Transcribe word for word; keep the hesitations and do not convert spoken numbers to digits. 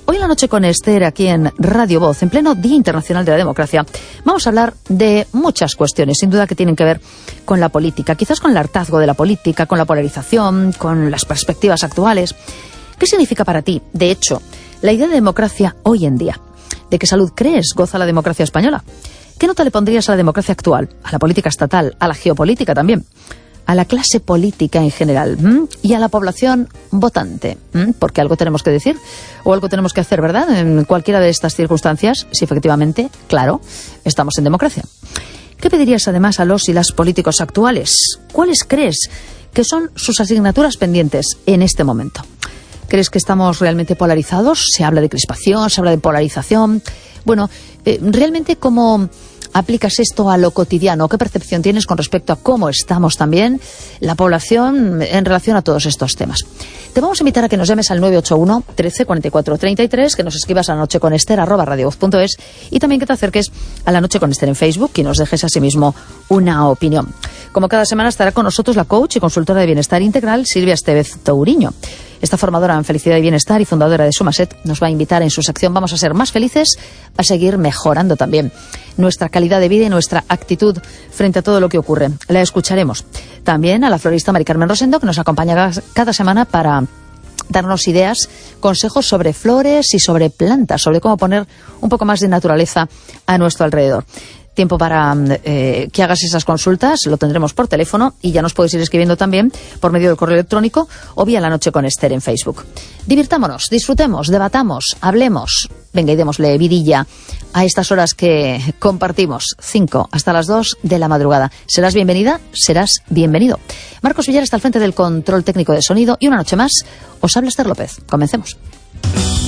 Hoy en la noche con Esther, aquí en Radio Voz, en pleno Día Internacional de la Democracia, vamos a hablar de muchas cuestiones, sin duda que tienen que ver con la política, quizás con el hartazgo de la política, con la polarización, con las perspectivas actuales. ¿Qué significa para ti, de hecho, la idea de democracia hoy en día? ¿De qué salud crees goza la democracia española? ¿Qué nota le pondrías a la democracia actual, a la política estatal, a la geopolítica también, a la clase política en general ¿m? y a la población votante? ¿m? Porque algo tenemos que decir o algo tenemos que hacer, ¿verdad? En cualquiera de estas circunstancias, si efectivamente, claro, estamos en democracia. ¿Qué pedirías además a los y las políticos actuales? ¿Cuáles crees que son sus asignaturas pendientes en este momento? ¿Crees que estamos realmente polarizados? Se habla de crispación, se habla de polarización. Bueno, eh, realmente, ¿cómo aplicas esto a lo cotidiano? ¿Qué percepción tienes con respecto a cómo estamos también la población en relación a todos estos temas? Te vamos a invitar a que nos llames al nueve ocho uno, trece, cuarenta y cuatro, treinta y tres, que nos escribas a la noche con Esther arroba radiovoz punto es y también que te acerques a La Noche con Esther en Facebook y nos dejes asimismo una opinión. Como cada semana estará con nosotros la coach y consultora de bienestar integral Silvia Estevez Touriño. Esta formadora en felicidad y bienestar y fundadora de Sumaset nos va a invitar en su sección Vamos a ser más felices a seguir mejorando también nuestra calidad de vida y nuestra actitud frente a todo lo que ocurre. La escucharemos. También a la florista Mari Carmen Rosendo, que nos acompaña cada semana para darnos ideas, consejos sobre flores y sobre plantas, sobre cómo poner un poco más de naturaleza a nuestro alrededor. Tiempo para eh, que hagas esas consultas, lo tendremos por teléfono y ya nos podéis ir escribiendo también por medio del correo electrónico o vía La Noche con Esther en Facebook. Divirtámonos, disfrutemos, debatamos, hablemos. Venga, y démosle vidilla a estas horas que compartimos, cinco hasta las dos de la madrugada. Serás bienvenida, serás bienvenido. Marcos Villar está al frente del control técnico de sonido y una noche más os habla Esther López. Comencemos.